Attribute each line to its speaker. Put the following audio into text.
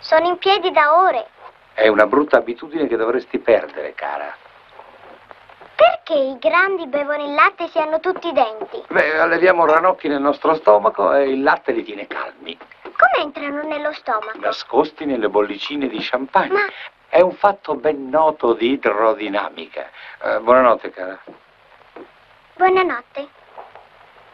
Speaker 1: Sono in piedi da ore.
Speaker 2: È una brutta abitudine che dovresti perdere, cara.
Speaker 1: Perché i grandi bevono il latte e si hanno tutti i denti?
Speaker 2: Beh, alleviamo ranocchi nel nostro stomaco e il latte li tiene calmi.
Speaker 1: Come entrano nello stomaco?
Speaker 2: Nascosti nelle bollicine di champagne.
Speaker 1: Ma...
Speaker 2: È un fatto ben noto di idrodinamica. Buonanotte, cara.
Speaker 1: Buonanotte.